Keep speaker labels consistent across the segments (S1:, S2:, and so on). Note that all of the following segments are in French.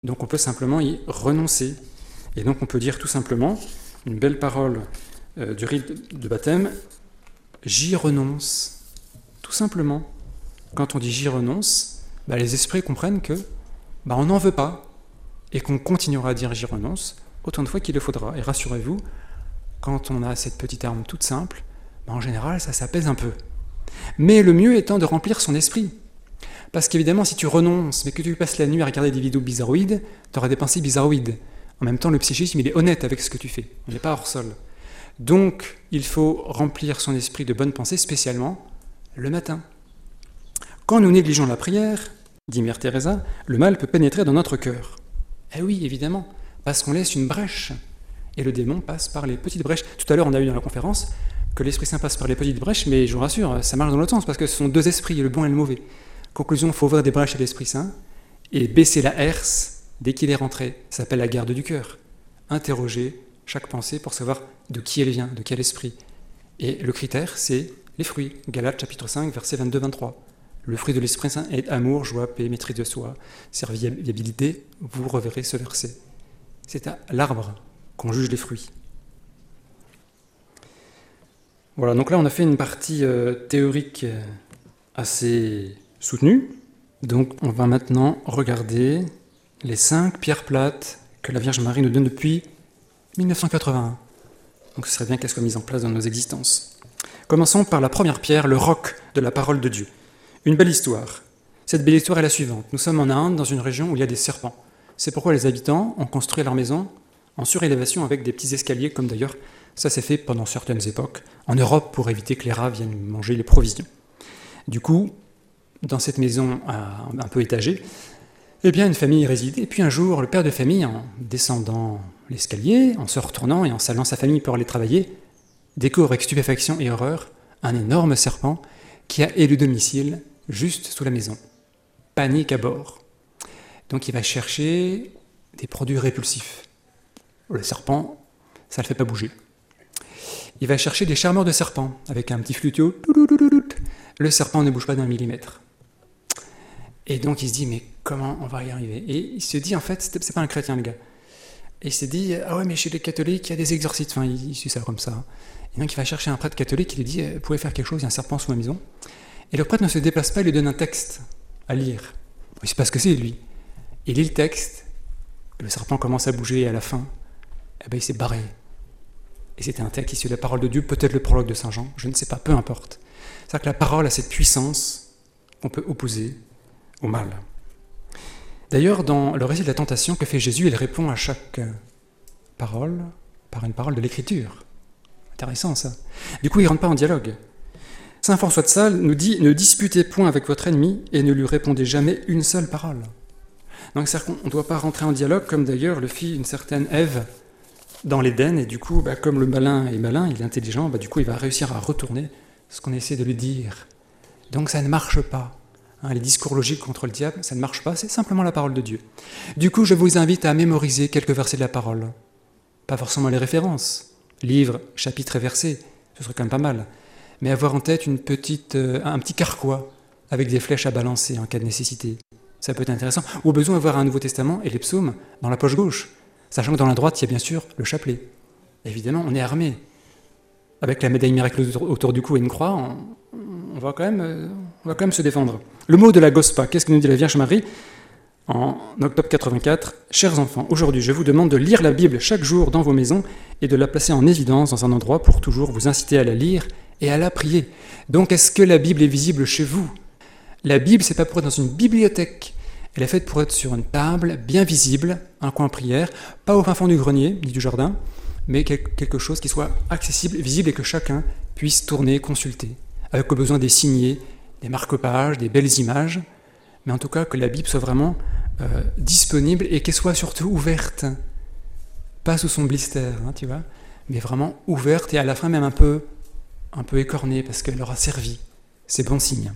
S1: Donc on peut simplement y renoncer. Et donc on peut dire tout simplement, une belle parole du rite de baptême, j'y renonce. Tout simplement. Quand on dit j'y renonce, les esprits comprennent que on n'en veut pas et qu'on continuera à dire j'y renonce autant de fois qu'il le faudra. Et rassurez-vous, quand on a cette petite arme toute simple, en général ça s'apaise un peu. Mais le mieux étant de remplir son esprit. Parce qu'évidemment, si tu renonces, mais que tu passes la nuit à regarder des vidéos bizarroïdes, tu auras des pensées bizarroïdes. En même temps, le psychisme, il est honnête avec ce que tu fais. On n'est pas hors sol. Donc, il faut remplir son esprit de bonnes pensées, spécialement le matin. Quand nous négligeons la prière, dit Mère Teresa, le mal peut pénétrer dans notre cœur. Eh oui, évidemment, parce qu'on laisse une brèche. Et le démon passe par les petites brèches. Tout à l'heure, on a eu dans la conférence que l'Esprit Saint passe par les petites brèches, mais je vous rassure, ça marche dans l'autre sens, parce que ce sont deux esprits, le bon et le mauvais. Conclusion, il faut ouvrir des brèches à l'Esprit Saint et baisser la herse dès qu'il est rentré. Ça s'appelle la garde du cœur. Interroger chaque pensée pour savoir de qui elle vient, de quel esprit. Et le critère, c'est les fruits. Galates chapitre 5, versets 22-23. Le fruit de l'Esprit Saint est amour, joie, paix, maîtrise de soi, serviabilité. Vous reverrez ce verset. C'est à l'arbre qu'on juge les fruits. Voilà, donc là on a fait une partie théorique assez soutenue. Donc on va maintenant regarder les 5 pierres plates que la Vierge Marie nous donne depuis 1981. Donc ce serait bien qu'elles soient mises en place dans nos existences. Commençons par la première pierre, le roc de la parole de Dieu. Une belle histoire. Cette belle histoire est la suivante. Nous sommes en Inde, dans une région où il y a des serpents. C'est pourquoi les habitants ont construit leur maison en surélévation avec des petits escaliers, comme d'ailleurs ça s'est fait pendant certaines époques en Europe pour éviter que les rats viennent manger les provisions. Du coup, dans cette maison un peu étagée, une famille résidait. Et puis un jour, le père de famille, en descendant l'escalier, en se retournant et en saluant sa famille pour aller travailler, découvre avec stupéfaction et horreur un énorme serpent qui a élu domicile juste sous la maison. Panique à bord. Donc il va chercher des produits répulsifs. Le serpent, ça ne le fait pas bouger. Il va chercher des charmeurs de serpents avec un petit flutio. Le serpent ne bouge pas d'un millimètre. Et donc il se dit, mais comment on va y arriver? Et il se dit, en fait, c'est pas un chrétien le gars. Et il se dit, ah ouais, mais chez les catholiques, il y a des exorcistes. Enfin, il suit ça comme ça. Et donc il va chercher un prêtre catholique, il lui dit, vous pouvez faire quelque chose, il y a un serpent sous ma maison. Et le prêtre ne se déplace pas, il lui donne un texte à lire. Il ne sait pas ce que c'est, lui. Il lit le texte, le serpent commence à bouger, et à la fin, il s'est barré. Et c'était un texte issu de la parole de Dieu, peut-être le prologue de Saint Jean, je ne sais pas, peu importe. C'est-à-dire que la parole a cette puissance qu'on peut opposer au mal. D'ailleurs, dans le récit de la tentation que fait Jésus, il répond à chaque parole par une parole de l'Écriture. Intéressant ça. Du coup, il ne rentre pas en dialogue. Saint François de Sales nous dit « Ne disputez point avec votre ennemi et ne lui répondez jamais une seule parole ». Donc c'est-à-dire qu'on ne doit pas rentrer en dialogue, comme d'ailleurs le fit une certaine Ève dans l'Éden, et du coup, comme le malin est malin, il est intelligent, du coup il va réussir à retourner ce qu'on essaie de lui dire. Donc ça ne marche pas. Les discours logiques contre le diable, ça ne marche pas, c'est simplement la parole de Dieu. Du coup, je vous invite à mémoriser quelques versets de la parole. Pas forcément les références, livres, chapitres et versets, ce serait quand même pas mal. Mais avoir en tête un petit carquois avec des flèches à balancer en cas de nécessité. Ça peut être intéressant. Ou au besoin avoir un Nouveau Testament et les psaumes dans la poche gauche, sachant que dans la droite, il y a bien sûr le chapelet. Évidemment, on est armé. Avec la médaille miraculeuse autour du cou et une croix, on va quand même se défendre. Le mot de la Gospa, qu'est-ce que nous dit la Vierge Marie en octobre 84 ? Chers enfants, aujourd'hui je vous demande de lire la Bible chaque jour dans vos maisons et de la placer en évidence dans un endroit pour toujours vous inciter à la lire et à la prier. Donc est-ce que la Bible est visible chez vous ? La Bible, c'est pas pour être dans une bibliothèque. Elle est faite pour être sur une table bien visible, un coin prière, pas au fin fond du grenier ni du jardin, mais quelque chose qui soit accessible, visible et que chacun puisse tourner, consulter, avec au besoin des signets, des marque-pages, des belles images, mais en tout cas que la Bible soit vraiment disponible et qu'elle soit surtout ouverte, pas sous son blister, tu vois, mais vraiment ouverte et à la fin même un peu écornée parce qu'elle aura servi. C'est bon signe.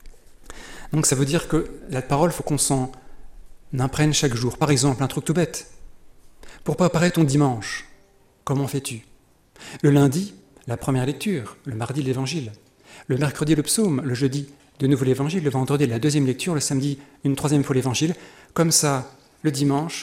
S1: Donc ça veut dire que la parole, il faut qu'on s'en imprègne chaque jour. Par exemple, un truc tout bête. Pour préparer ton dimanche, comment fais-tu ? Le lundi, la première lecture. Le mardi, l'évangile. Le mercredi, le psaume. Le jeudi, de nouveau l'évangile. Le vendredi, la deuxième lecture. Le samedi, une troisième fois l'évangile. Comme ça, le dimanche